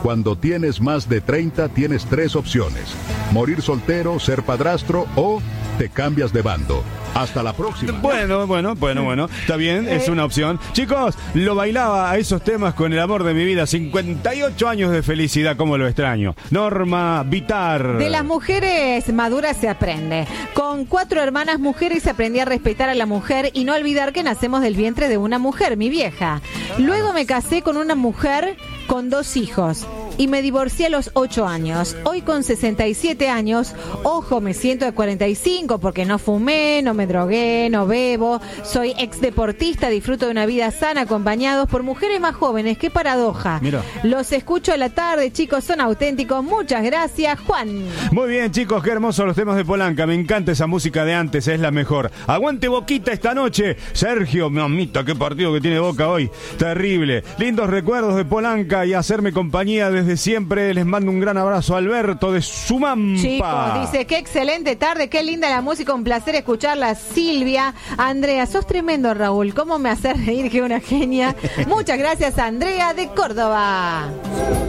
Cuando tienes más de 30, tienes 3 opciones: morir soltero, ser padrastro o te cambias de bando. Hasta la próxima. Bueno. Está bien, es una opción. Chicos, lo bailaba a esos temas con el amor de mi vida. 58 años de felicidad, cómo lo extraño. Norma Vitar. De las mujeres maduras se aprende. Con 4 hermanas mujeres aprendí a respetar a la mujer y no olvidar que nacemos del vientre de una mujer, mi vieja. Luego me casé con una mujer con 2 hijos. Y me divorcié a los 8 años. Hoy con 67 años, ojo, me siento de 45 porque no fumé, no me drogué, no bebo. Soy ex deportista, disfruto de una vida sana acompañados por mujeres más jóvenes. ¡Qué paradoja! Mira. Los escucho a la tarde, chicos, son auténticos. Muchas gracias, Juan. Muy bien, chicos, qué hermosos los temas de Polanca. Me encanta esa música de antes, es la mejor. Aguante Boquita esta noche. Sergio, mamita, qué partido que tiene Boca hoy. Terrible. Lindos recuerdos de Polanca y hacerme compañía desde siempre. Les mando un gran abrazo a Alberto de Sumampa. Chicos, dice, qué excelente tarde, qué linda la música, un placer escucharla. Silvia, Andrea, sos tremendo, Raúl, cómo me haces reír, que una genia. Muchas gracias, Andrea de Córdoba.